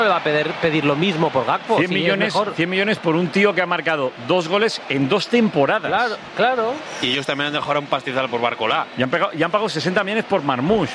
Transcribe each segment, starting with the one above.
le va a pedir lo mismo por Gakpo. 100 millones por un tío que ha marcado 2 goles en 2 temporadas. Claro. Y ellos también han dejado un pastizal por Barcola. Y han pagado 60 millones por Marmoush.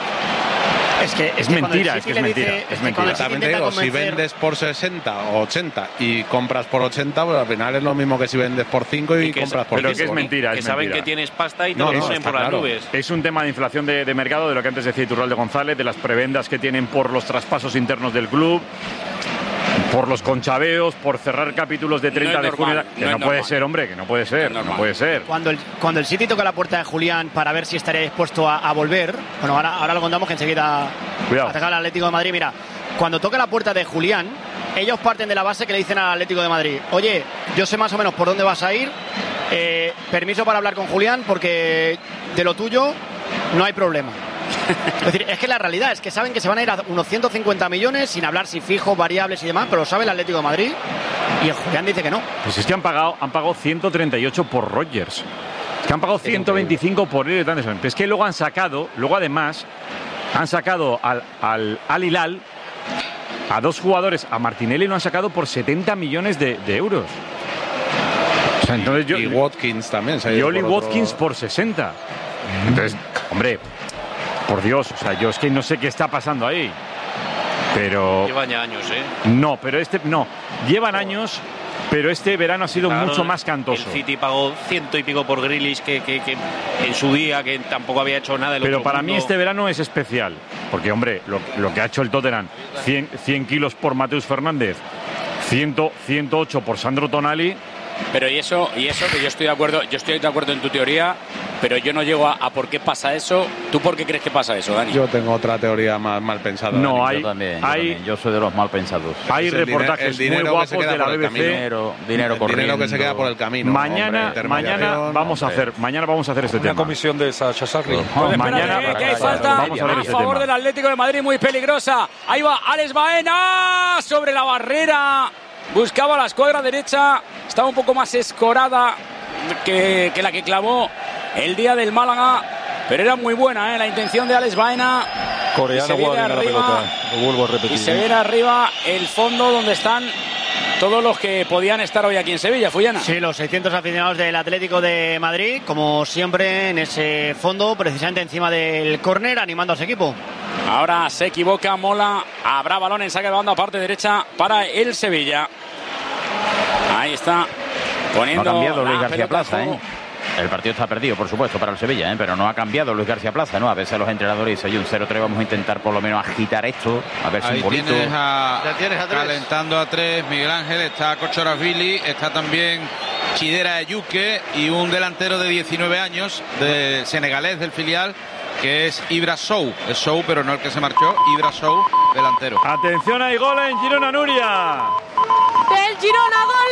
Es mentira. También te digo, si vendes por 60 o 80 y compras por 80, pues al final es lo mismo que si vendes por 5 y compras por 5. Pero que es mentira. Que saben que tienes pasta y te lo ponen por las nubes. Es un tema de inflación de mercado, de lo que antes decía Iturralde González, de las prebendas que tienen por los traspasos internos del club, por los conchaveos, por cerrar capítulos de 30 de junio. Que no puede ser, hombre, que no puede ser. No puede ser. Cuando el City toca la puerta de Julián para ver si estaría dispuesto a volver, bueno, ahora lo contamos que enseguida ataca al Atlético de Madrid. Mira, cuando toca la puerta de Julián, ellos parten de la base que le dicen al Atlético de Madrid: oye, yo sé más o menos por dónde vas a ir, permiso para hablar con Julián porque de lo tuyo no hay problema. Es decir, es que la realidad es que saben que se van a ir a unos 150 millones sin hablar si fijos, variables y demás, pero lo sabe el Atlético de Madrid y el Julián dice que no. Pues es que han pagado 138 por Rodgers. Es que han pagado 125 por Elliot Anderson. Pero es que luego además han sacado al Hilal a 2 jugadores, a Martinelli lo han sacado por 70 millones de euros. O sea, entonces y Watkins también. Y Oli Watkins por 60. Entonces, hombre, por Dios, o sea, yo es que no sé qué está pasando ahí. Pero... Llevan ya años, No, pero llevan años, pero este verano ha sido mucho más cantoso. El City pagó 100 y pico por Grealish, que en su día, que tampoco había hecho nada. Pero para mí este verano es especial, porque, hombre, lo que ha hecho el Tottenham, 100 kilos por Mateus Fernández, 108 por Sandro Tonali. Pero y eso que yo estoy de acuerdo en tu teoría, pero yo no llego a por qué pasa eso. ¿Tú por qué crees que pasa eso, Dani? Yo tengo otra teoría más mal pensada. No, yo también. Yo soy de los mal pensados. Hay reportajes muy guapos de la BBC. Dinero corriendo. Dinero que se queda por el camino. Mañana vamos a hacer este tema. Una comisión de Sacha Sarri. Mañana que hay falta a favor del Atlético de Madrid muy peligrosa. Ahí va Alex Baena sobre la barrera. Buscaba la escuadra derecha, estaba un poco más escorada que la que clavó el día del Málaga, pero era muy buena la intención de Alex Baena. Coreano guarda la pelota, lo vuelvo a repetir. Y se viene arriba el fondo donde están todos los que podían estar hoy aquí en Sevilla, Fullana. Sí, los 600 aficionados del Atlético de Madrid, como siempre en ese fondo, precisamente encima del córner, animando a su equipo. Ahora se equivoca Mola, habrá balón en saque de banda, parte derecha para el Sevilla. Ahí está, poniendo. No ha cambiado Luis García Plaza, El partido está perdido, por supuesto, para el Sevilla, pero no ha cambiado Luis García Plaza, ¿no? A veces los entrenadores dicen, hay un 0-3, vamos a intentar por lo menos agitar esto, a ver si un bonito. Tienes a calentando a 3 Miguel Ángel, está Kochoravili, está también Chidera Ayuque y un delantero de 19 años, de senegalés del filial, que es Ibra Sow. Es Sow, pero no el que se marchó. Ibra Sow, delantero. Atención, hay gol en Girona, Nuria. Del Girona, gol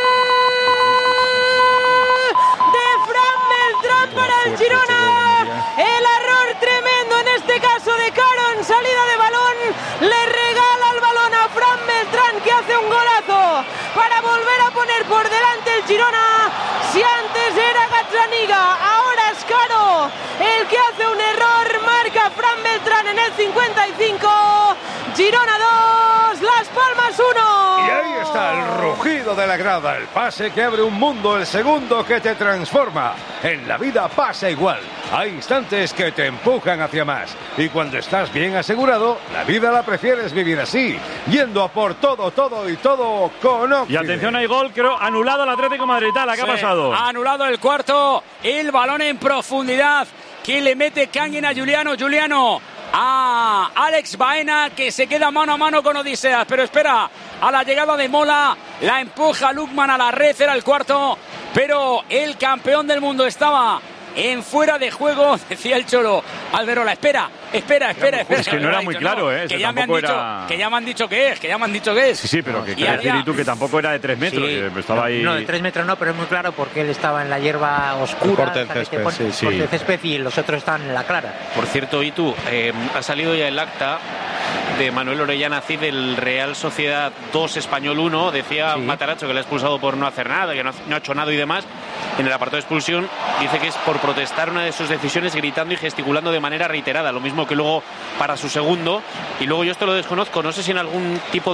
de Fran Beltrán para el Girona. El error tremendo en este caso de Caro en salida de balón. Le regala el balón a Fran Beltrán, que hace un golazo para volver a poner por delante el Girona. Si antes era Gazzaniga, ahora es Caro el que hace un error. Marca Fran Beltrán en el 55. Girona 2, Las Palmas 1. Y ahí está el rugido de la grada, el pase que abre un mundo, el segundo que te transforma. En la vida pasa igual. Hay instantes que te empujan hacia más. Y cuando estás bien asegurado, la vida la prefieres vivir así, yendo a por todo y todo con Oxide. Y atención, hay gol, creo, anulado al Atlético de Madrid. ¿Qué ha pasado? Ha anulado el cuarto, el balón en profundidad, que le mete Kangin a Juliano. A Alex Baena, que se queda mano a mano con Odiseas, pero espera a la llegada de Mola, la empuja Lukman a la red, era el cuarto, pero el campeón del mundo estaba en fuera de juego, decía el Cholo Alberola. Espera. Es que no era muy claro, que ya me han dicho que es. Sí, pero que quiere decir, y tú, que tampoco era de 3 metros. Sí, estaba ahí. No, de 3 metros no, pero es muy claro porque él estaba en la hierba oscura. Corte el césped, corte el césped y los otros están en la clara. Por cierto, Itu, ha salido ya el acta de Manuel Orellana Cid del Real Sociedad 2 Español 1. Decía Matarazzo que le ha expulsado por no hacer nada, que no ha hecho nada y demás. En el apartado de expulsión dice que es por protestar una de sus decisiones gritando y gesticulando de manera reiterada, lo mismo que luego para su segundo. Y luego yo esto lo desconozco, no sé si en algún tipo